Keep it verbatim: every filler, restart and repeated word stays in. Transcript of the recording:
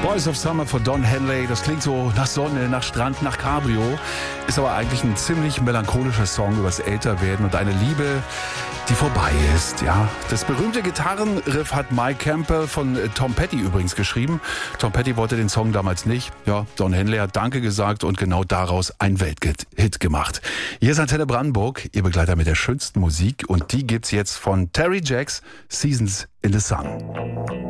Boys of Summer von Don Henley, das klingt so nach Sonne, nach Strand, nach Cabrio, ist aber eigentlich ein ziemlich melancholischer Song übers Älterwerden und eine Liebe, die vorbei ist, ja. Das berühmte Gitarrenriff hat Mike Campbell von Tom Petty übrigens geschrieben. Tom Petty wollte den Song damals nicht. Ja, Don Henley hat Danke gesagt und genau daraus ein Welthit gemacht. Hier ist Antenne Brandenburg, Ihr Begleiter mit der schönsten Musik, und die gibt's jetzt von Terry Jacks, Seasons in the Sun.